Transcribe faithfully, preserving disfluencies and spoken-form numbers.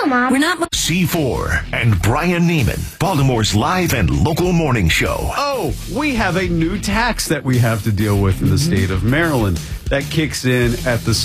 know, Mom. We're not... C four and Brian Neiman, Baltimore's live and local morning show. Oh, we have a new tax that we have to deal with in the state of Maryland that kicks in at the